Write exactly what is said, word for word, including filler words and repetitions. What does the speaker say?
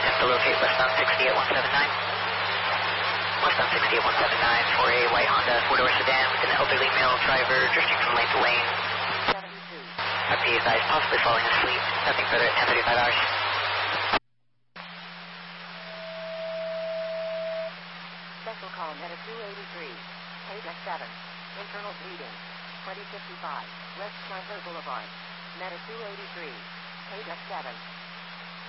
attempt to locate westbound sixty at one seven nine. Westbound sixty at one seven nine for a white Honda four-door sedan with an elderly male driver drifting from lane to lane. R P is eyes possibly falling asleep. Nothing further at ten thirty-five hours. Special call Meta two eighty-three. Page X seven. Internal bleeding. twenty fifty-five. West Chandler Boulevard. Meta two eighty-three. Page X seven.